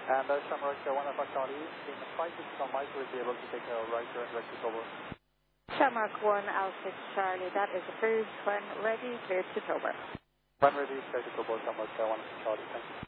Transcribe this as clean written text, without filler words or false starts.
And Shamrock 1 Alpha Charlie, in 5 minutes on Mike will be able to take a right turn direct to Tober. Shamrock 1 Alpha Charlie, that is approved when ready, cleared to Tober. When ready, cleared to Tober, Shamrock 1 Alpha Charlie, thank you.